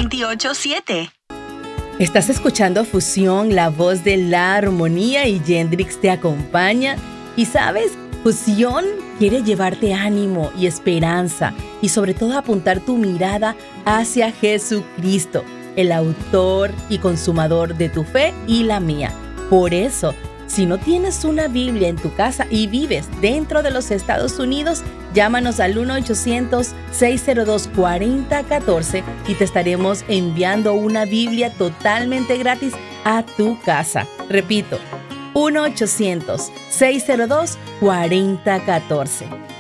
287. Estás escuchando Fusión, la voz de la armonía, y Yendrix te acompaña. Y sabes, Fusión quiere llevarte ánimo y esperanza y sobre todo apuntar tu mirada hacia Jesucristo, el autor y consumador de tu fe y la mía. Por eso, si no tienes una Biblia en tu casa y vives dentro de los Estados Unidos, llámanos al 1-800-602-4014 y te estaremos enviando una Biblia totalmente gratis a tu casa. Repito, 1-800-602-4014.